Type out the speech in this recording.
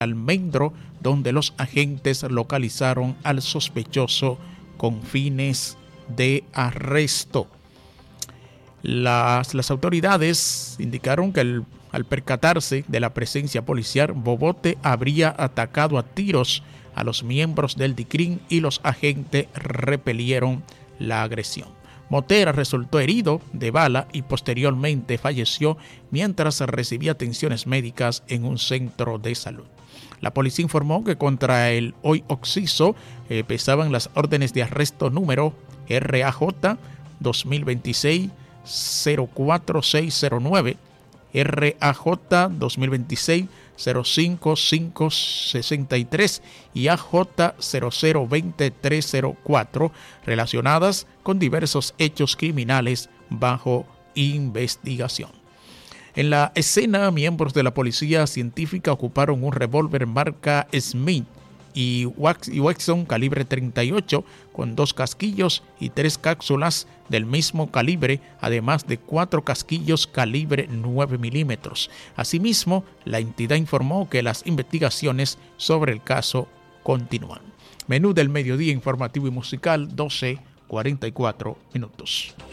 Almendro, donde los agentes localizaron al sospechoso con fines de arresto. Las autoridades indicaron que al percatarse de la presencia policial, Bobote habría atacado a tiros a los miembros del DICRIN y los agentes repelieron la agresión. Motera resultó herido de bala y posteriormente falleció mientras recibía atenciones médicas en un centro de salud. La policía informó que contra el hoy occiso pesaban las órdenes de arresto número RAJ 2026-04609, RAJ 2026-05563 y AJ 002304, relacionadas con diversos hechos criminales bajo investigación. En la escena, miembros de la policía científica ocuparon un revólver marca Smith y Wesson calibre 38 con 2 casquillos y 3 cápsulas del mismo calibre, además de 4 casquillos calibre 9 milímetros. Asimismo, la entidad informó que las investigaciones sobre el caso continúan. Menú del mediodía informativo y musical, 12:44 minutos.